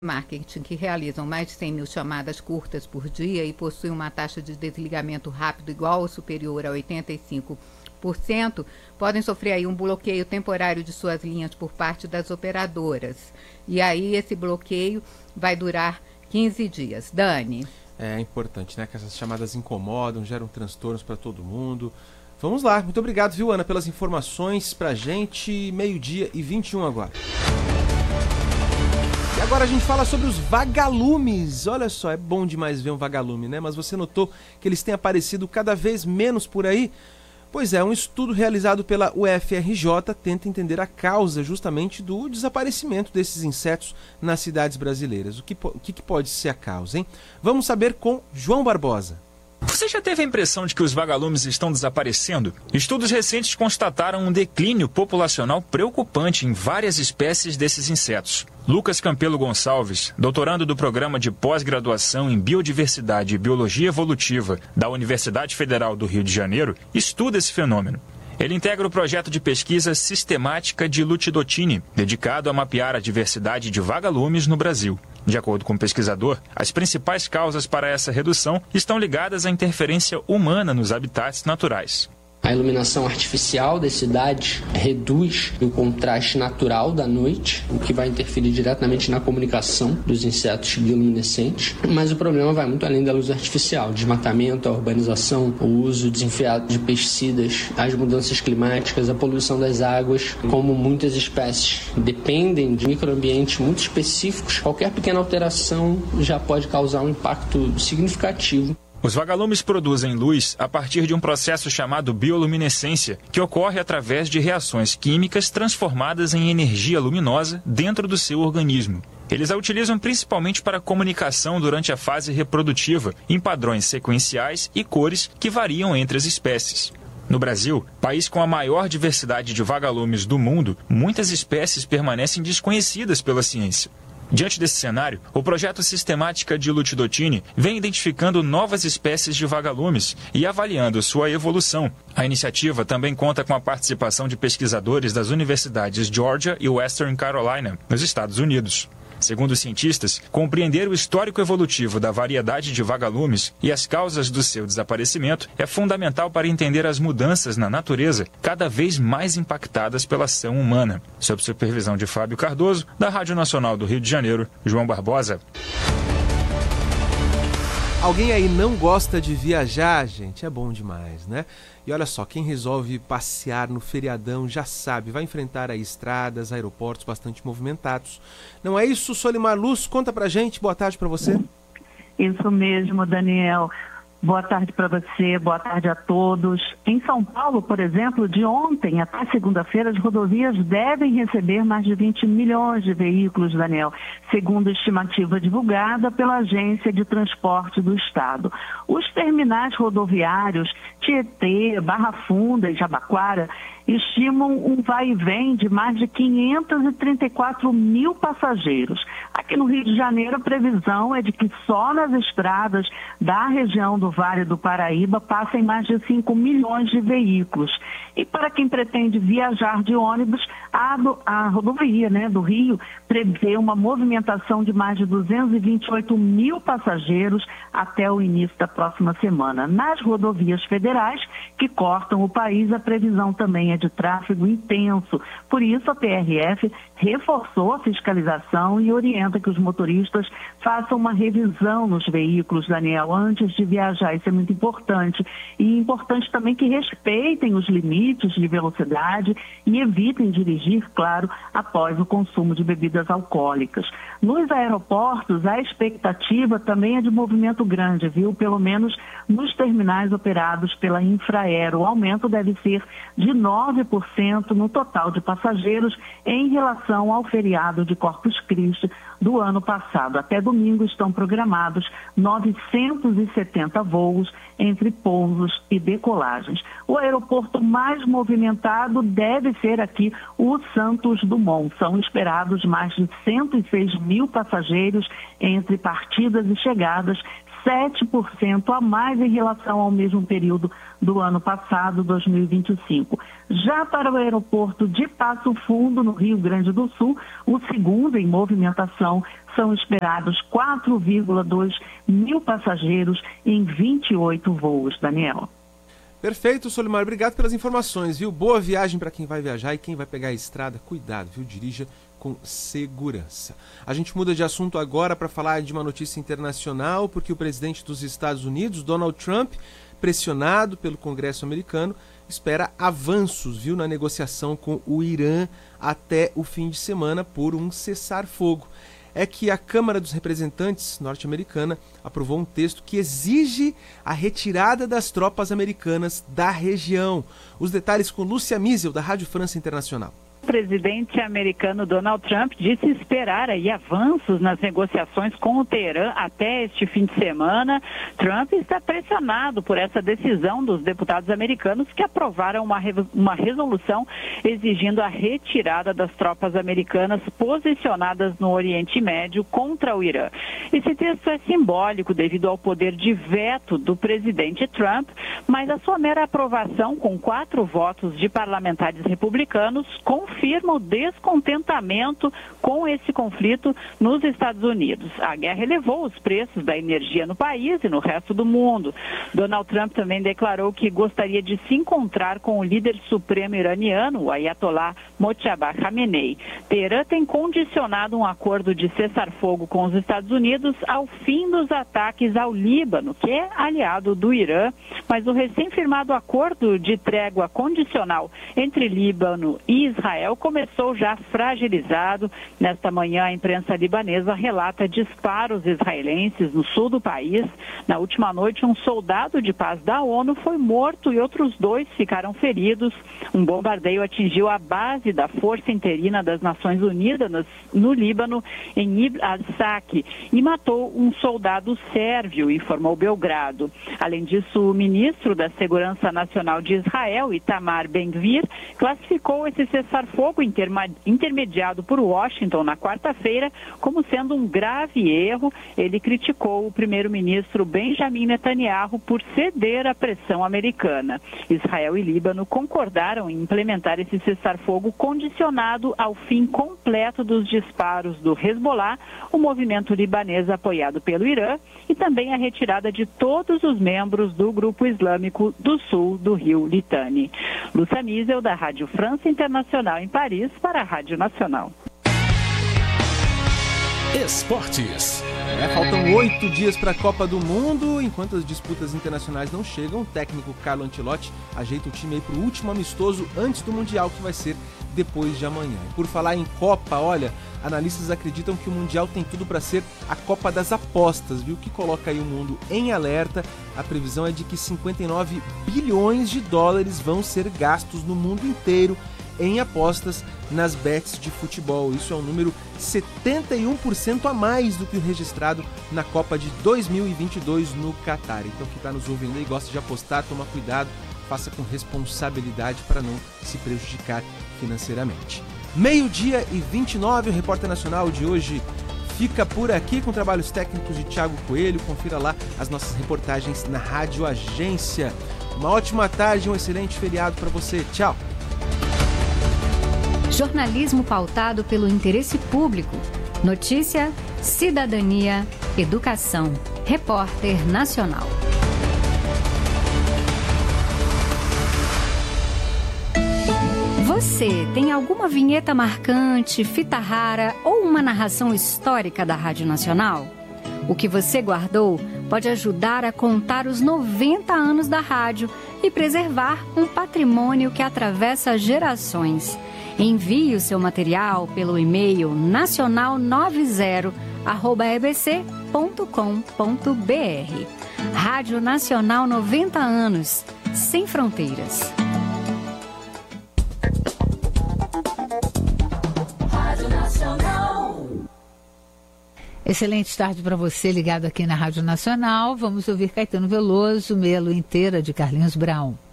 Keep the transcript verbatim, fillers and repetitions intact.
marketing que realizam mais de cem mil chamadas curtas por dia e possuem uma taxa de desligamento rápido igual ou superior a oitenta e cinco por cento, podem sofrer aí um bloqueio temporário de suas linhas por parte das operadoras. E aí esse bloqueio vai durar quinze dias. Dani? É importante, né? Que essas chamadas incomodam, geram transtornos para todo mundo. Vamos lá. Muito obrigado, viu, Ana, pelas informações pra gente. Meio-dia e vinte e um agora. E agora a gente fala sobre os vagalumes. Olha só, é bom demais ver um vagalume, né? Mas você notou que eles têm aparecido cada vez menos por aí? Pois é, um estudo realizado pela U F R J tenta entender a causa justamente do desaparecimento desses insetos nas cidades brasileiras. O que, o que pode ser a causa, hein? Vamos saber com João Barbosa. Você já teve a impressão de que os vagalumes estão desaparecendo? Estudos recentes constataram um declínio populacional preocupante em várias espécies desses insetos. Lucas Campelo Gonçalves, doutorando do Programa de Pós-Graduação em Biodiversidade e Biologia Evolutiva da Universidade Federal do Rio de Janeiro, estuda esse fenômeno. Ele integra o projeto de pesquisa Sistemática de Lutidotine, dedicado a mapear a diversidade de vagalumes no Brasil. De acordo com o pesquisador, as principais causas para essa redução estão ligadas à interferência humana nos habitats naturais. A iluminação artificial das cidades reduz o contraste natural da noite, o que vai interferir diretamente na comunicação dos insetos bioluminescentes. Mas o problema vai muito além da luz artificial. O desmatamento, a urbanização, o uso desenfreado de pesticidas, as mudanças climáticas, a poluição das águas. Como muitas espécies dependem de microambientes muito específicos, qualquer pequena alteração já pode causar um impacto significativo. Os vagalumes produzem luz a partir de um processo chamado bioluminescência, que ocorre através de reações químicas transformadas em energia luminosa dentro do seu organismo. Eles a utilizam principalmente para comunicação durante a fase reprodutiva, em padrões sequenciais e cores que variam entre as espécies. No Brasil, país com a maior diversidade de vagalumes do mundo, muitas espécies permanecem desconhecidas pela ciência. Diante desse cenário, o projeto Sistemática de Lutidotine vem identificando novas espécies de vagalumes e avaliando sua evolução. A iniciativa também conta com a participação de pesquisadores das universidades Georgia e Western Carolina, nos Estados Unidos. Segundo os cientistas, compreender o histórico evolutivo da variedade de vagalumes e as causas do seu desaparecimento é fundamental para entender as mudanças na natureza cada vez mais impactadas pela ação humana. Sob supervisão de Fábio Cardoso, da Rádio Nacional do Rio de Janeiro, João Barbosa. Alguém aí não gosta de viajar, gente? É bom demais, né? E olha só, quem resolve passear no feriadão já sabe, vai enfrentar aí estradas, aeroportos bastante movimentados. Não é isso, Solimar Luz? Conta pra gente, boa tarde pra você. Isso mesmo, Daniel. Boa tarde para você, boa tarde a todos. Em São Paulo, por exemplo, de ontem até segunda-feira, as rodovias devem receber mais de vinte milhões de veículos, Daniel, segundo a estimativa divulgada pela Agência de Transporte do Estado. Os terminais rodoviários Tietê, Barra Funda e Jabaquara estimam um vai e vem de mais de quinhentos e trinta e quatro mil passageiros. Aqui no Rio de Janeiro, a previsão é de que só nas estradas da região do Vale do Paraíba passem mais de cinco milhões de veículos. E para quem pretende viajar de ônibus, a, a rodovia, né, do Rio prevê uma movimentação de mais de duzentos e vinte e oito mil passageiros até o início da próxima semana. Nas rodovias federais que cortam o país, a previsão também é de tráfego intenso. Por isso, a P R F reforçou a fiscalização e orienta que os motoristas façam uma revisão nos veículos, Daniel, antes de viajar. Isso é muito importante. E importante também que respeitem os limites de velocidade e evitem dirigir, claro, após o consumo de bebidas alcoólicas. Nos aeroportos, a expectativa também é de movimento grande, viu? Pelo menos nos terminais operados pela Infraero. O aumento deve ser de nove por cento no total de passageiros em relação ao feriado de Corpus Christi do ano passado. Até domingo estão programados novecentos e setenta voos entre pousos e decolagens. O aeroporto mais movimentado deve ser aqui o Santos Dumont. São esperados mais de cento e seis mil passageiros entre partidas e chegadas, sete por cento a mais em relação ao mesmo período do ano passado, dois mil e vinte e cinco. Já para o aeroporto de Passo Fundo, no Rio Grande do Sul, o segundo em movimentação, são esperados quatro vírgula dois mil passageiros em vinte e oito voos, Daniel. Perfeito, Solimar. Obrigado pelas informações, viu? Boa viagem para quem vai viajar e quem vai pegar a estrada. Cuidado, viu? Dirija com segurança. A gente muda de assunto agora para falar de uma notícia internacional, porque o presidente dos Estados Unidos, Donald Trump, pressionado pelo Congresso americano, espera avanços, viu, na negociação com o Irã até o fim de semana por um cessar-fogo. É que a Câmara dos Representantes norte-americana aprovou um texto que exige a retirada das tropas americanas da região. Os detalhes com Lúcia Miesel, da Rádio França Internacional. O presidente americano Donald Trump disse esperar aí avanços nas negociações com o Teherã até este fim de semana. Trump está pressionado por essa decisão dos deputados americanos que aprovaram uma, re- uma resolução exigindo a retirada das tropas americanas posicionadas no Oriente Médio contra o Irã. Esse texto é simbólico devido ao poder de veto do presidente Trump, mas a sua mera aprovação com quatro votos de parlamentares republicanos confirma o descontentamento com esse conflito nos Estados Unidos. A guerra elevou os preços da energia no país e no resto do mundo. Donald Trump também declarou que gostaria de se encontrar com o líder supremo iraniano, o Ayatollah Mojtaba Khamenei. Teherã tem condicionado um acordo de cessar-fogo com os Estados Unidos ao fim dos ataques ao Líbano, que é aliado do Irã, mas o recém-firmado acordo de trégua condicional entre Líbano e Israel começou já fragilizado. Nesta manhã, a imprensa libanesa relata disparos israelenses no sul do país. Na última noite, um soldado de paz da ONU foi morto e outros dois ficaram feridos. Um bombardeio atingiu a base da Força Interina das Nações Unidas no Líbano, em Ibn al-Saki, e matou um soldado sérvio, informou Belgrado. Além disso, o ministro da Segurança Nacional de Israel, Itamar Ben-Gvir, classificou esse cessar-fogo intermediado por Washington na quarta-feira como sendo um grave erro. Ele criticou o primeiro-ministro Benjamin Netanyahu por ceder à pressão americana. Israel e Líbano concordaram em implementar esse cessar-fogo condicionado ao fim completo dos disparos do Hezbollah, o movimento libanês apoiado pelo Irã, e também a retirada de todos os membros do grupo islâmico do sul do rio Litani. Lúcia Miesel, da Rádio França Internacional em Paris, para a Rádio Nacional. Esportes. É, faltam oito dias para a Copa do Mundo. Enquanto as disputas internacionais não chegam, o técnico Carlo Ancelotti ajeita o time aí para o último amistoso antes do Mundial, que vai ser depois de amanhã. E por falar em Copa, olha, analistas acreditam que o Mundial tem tudo para ser a Copa das apostas, viu? Que coloca aí o mundo em alerta. A previsão é de que cinquenta e nove bilhões de dólares vão ser gastos no mundo inteiro em apostas nas bets de futebol. Isso é um número setenta e um por cento a mais do que o registrado na Copa de dois mil e vinte e dois no Catar. Então, quem está nos ouvindo aí, gosta de apostar, toma cuidado, faça com responsabilidade para não se prejudicar financeiramente. Meio-dia e vinte e nove, o Repórter Nacional de hoje fica por aqui com trabalhos técnicos de Thiago Coelho. Confira lá as nossas reportagens na Rádio Agência. Uma ótima tarde, um excelente feriado para você. Tchau! Jornalismo pautado pelo interesse público. Notícia, cidadania, educação. Repórter Nacional. Você tem alguma vinheta marcante, fita rara ou uma narração histórica da Rádio Nacional? O que você guardou pode ajudar a contar os noventa anos da rádio e preservar um patrimônio que atravessa gerações. Envie o seu material pelo e-mail nacional noventa arroba e b c ponto com ponto b r. Rádio Nacional noventa anos, sem fronteiras. Rádio Nacional. Excelente tarde para você ligado aqui na Rádio Nacional. Vamos ouvir Caetano Veloso, Melo Inteira, de Carlinhos Brown.